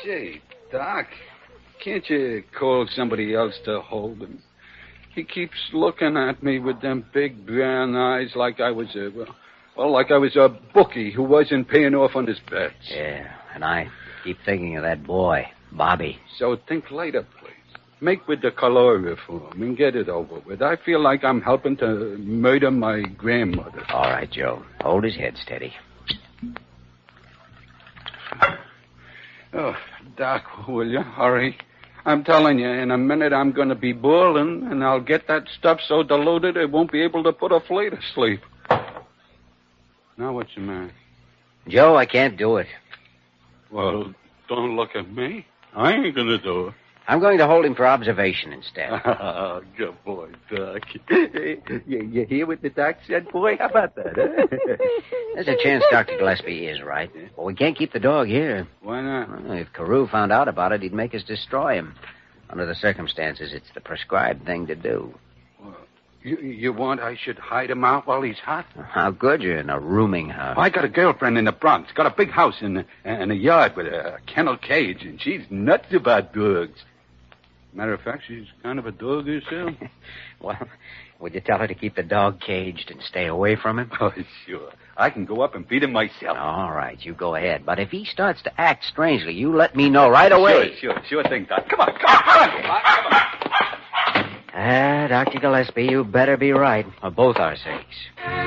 Gee, Doc, can't you call somebody else to hold him? He keeps looking at me with them big brown eyes like I was a bookie who wasn't paying off on his bets. Yeah, and I keep thinking of that boy, Bobby. So think later, please. Make with the color reform and get it over with. I feel like I'm helping to murder my grandmother. All right, Joe. Hold his head steady. Oh, Doc, will you hurry? I'm telling you, in a minute I'm going to be boiling, and I'll get that stuff so diluted it won't be able to put a flea to sleep. Now what's the matter? Joe, I can't do it. Well, don't look at me. I ain't going to do it. I'm going to hold him for observation instead. Good boy, Doc. You hear what the doc said, boy? How about that, huh? There's a chance Dr. Gillespie is right. But we can't keep the dog here. Why not? Well, if Carew found out about it, he'd make us destroy him. Under the circumstances, it's the prescribed thing to do. Well, you want I should hide him out while he's hot? How good you're in a rooming house. I got a girlfriend in the Bronx. Got a big house and a yard with a kennel cage, and she's nuts about dogs. Matter of fact, she's kind of a dog herself. Well, would you tell her to keep the dog caged and stay away from him? Oh, sure. I can go up and feed him myself. All right, you go ahead. But if he starts to act strangely, you let me know right away. Sure thing, Doc. Come on. Dr. Gillespie, you better be right, for both our sakes.